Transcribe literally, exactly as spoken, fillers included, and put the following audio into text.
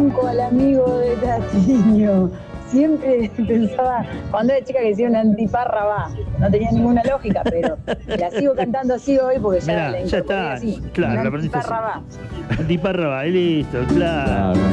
banco al amigo de Tatiño. Siempre pensaba, cuando era chica, que decía una antipárraba. No tenía ninguna lógica, pero la sigo cantando así hoy porque ya Mirá, la ya incorporé está, así. claro, Una la aprendiste así. antipárraba. Antipárraba, listo, claro. Claro.